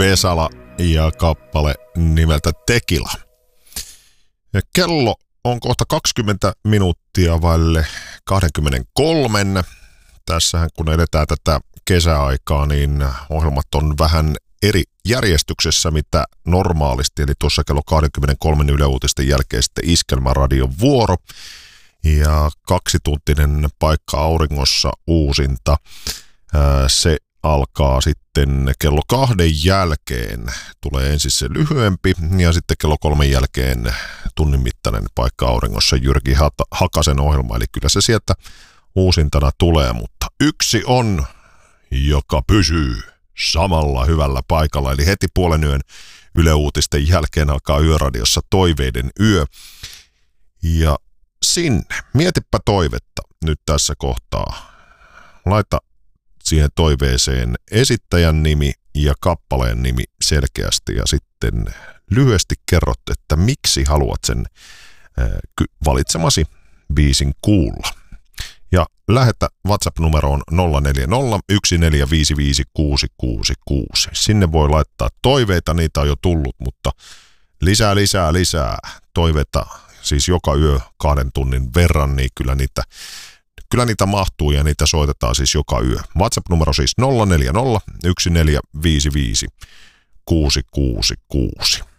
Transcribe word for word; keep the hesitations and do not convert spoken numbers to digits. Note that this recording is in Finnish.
Vesala ja kappale nimeltä Tekila. Ja kello on kohta kaksikymmentä minuuttia vaille kaksikymmentäkolme. Tässähän kun edetään tätä kesäaikaa, niin ohjelmat on vähän eri järjestyksessä, mitä normaalisti. Eli tuossa kello kaksikymmentäkolme Yle Uutisten jälkeen sitten Iskelmäradion vuoro. Ja kaksituntinen Paikka auringossa uusinta. Se alkaa sitten kello kahden jälkeen. Tulee ensin se lyhyempi ja sitten kello kolmen jälkeen tunnin mittainen Paikka auringossa Jyrki Hakasen ohjelma. Eli kyllä se sieltä uusintana tulee, mutta yksi on, joka pysyy samalla hyvällä paikalla. Eli heti puolen yön Yle Uutisten jälkeen alkaa Yöradiossa Toiveiden yö. Ja sinne, mietipä toivetta nyt tässä kohtaa. Laita siihen toiveeseen esittäjän nimi ja kappaleen nimi selkeästi ja sitten lyhyesti kerrot, että miksi haluat sen valitsemasi biisin kuulla. Ja lähetä WhatsApp-numeroon nolla neljä nolla yksi neljä viisi viisi kuusi kuusi kuusi. Sinne voi laittaa toiveita, niitä on jo tullut, mutta lisää, lisää, lisää toiveita, siis joka yö kahden tunnin verran, niin kyllä niitä, kyllä niitä mahtuu ja niitä soitetaan siis joka yö. WhatsApp-numero siis nolla neljä nolla yksi neljä viisi viisi kuusi kuusi kuusi.